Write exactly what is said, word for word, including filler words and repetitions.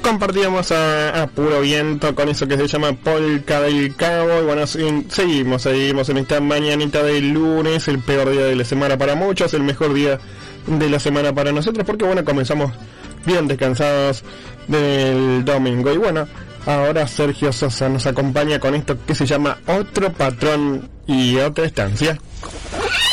compartíamos a, a puro viento con eso que se llama Polka del Cabo. Y bueno, seguimos, seguimos en esta mañanita del lunes, el peor día de la semana para muchos, el mejor día de la semana para nosotros, porque bueno, comenzamos bien descansados del domingo. Y bueno, ahora Sergio Sosa nos acompaña con esto que se llama Otro Patrón y Otra Estancia.